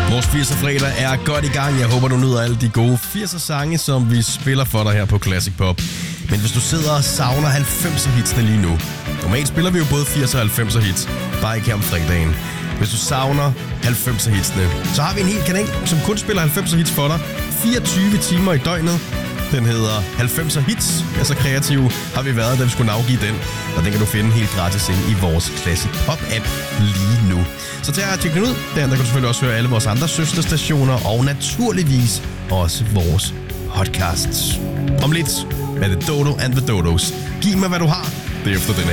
Vores 80'er fredag er godt i gang. Jeg håber, du nyder alle de gode 80'er sange, som vi spiller for dig her på Classic Pop. Men hvis du sidder og savner 90'er hitsene lige nu. Normalt spiller vi jo både 80'er og 90'er hits, bare ikke her om fredagen. Hvis du savner 90'er hitsene, så har vi en hel kanal, som kun spiller 90'er hits for dig. 24 timer i døgnet. Den hedder 90'er hits. Ja, så kreative har vi været, da vi skulle navgive den. Og den kan du finde helt gratis ind i vores Classic Pop-app lige nu. Så tag og tjek den ud. Der kan du selvfølgelig også høre alle vores andre søsterstationer, og naturligvis også vores podcasts. Om lidt er det Dodo and the Dodos. Giv mig, hvad du har. Det er efter denne